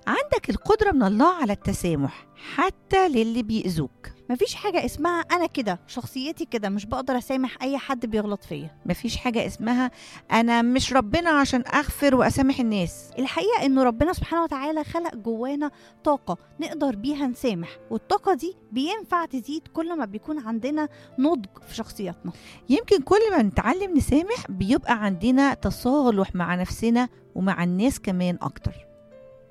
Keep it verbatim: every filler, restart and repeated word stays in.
عندك القدرة من الله على التسامح حتى للي بيأذوك. مفيش حاجة اسمها أنا كده شخصيتي كده مش بقدر أسامح أي حد بيغلط فيا. مفيش حاجة اسمها أنا مش ربنا عشان أغفر وأسامح الناس. الحقيقة إنه ربنا سبحانه وتعالى خلق جوانا طاقة نقدر بيها نسامح، والطاقة دي بينفع تزيد كل ما بيكون عندنا نضج في شخصياتنا. يمكن كل ما نتعلم نسامح بيبقى عندنا تصالح مع نفسنا ومع الناس كمان أكتر.